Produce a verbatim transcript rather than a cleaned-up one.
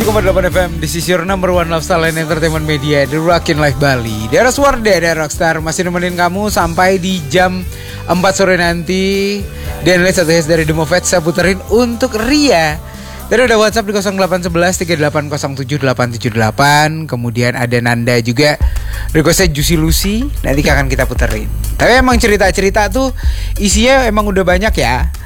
delapan F M, this is your number one lifestyle and entertainment media, The Rockin' Life Bali. Daerah Suarda, daerah Rockstar masih nemenin kamu sampai di jam empat sore nanti. Dan lihat satu hits dari The Movet saya puterin untuk Ria. Tadi udah WhatsApp di nol delapan satu satu tiga delapan nol tujuh delapan tujuh delapan. Kemudian ada Nanda juga requestnya Juicy Lucy. Nanti akan kita puterin. Tapi emang cerita-cerita tuh isinya emang udah banyak ya.